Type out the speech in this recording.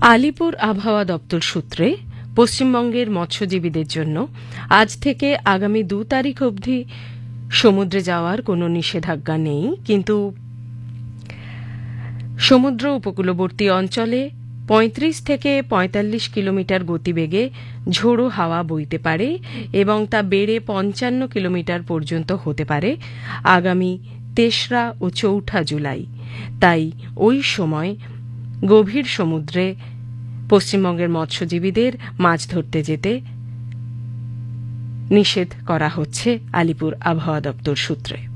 আলিপুর আবহাওয়া দপ্তর সূত্রে পশ্চিমবঙ্গের মৎস্যজীবীদের জন্য আজ থেকে আগামী ২ তারিখ অবধি সমুদ্রে যাওয়ার কোনো নিষেধাজ্ঞা নেই, কিন্তু সমুদ্র উপকূলবর্তী অঞ্চলে ৩৫ থেকে ৪৫ কিলোমিটার গতিবেগে ঝোড়ো হাওয়া বইতে পারে এবং তা বেড়ে ৫৫ কিলোমিটার পর্যন্ত হতে পারে আগামী ৩রা ও ৪ঠা জুলাই। তাই ওই সময় গভীর সমুদ্রে পশ্চিমবঙ্গের মৎস্যজীবীদের মাছ ধরতে যেতে নিষেধ করা হচ্ছে আলিপুর আবহাওয়া দপ্তর সূত্রে।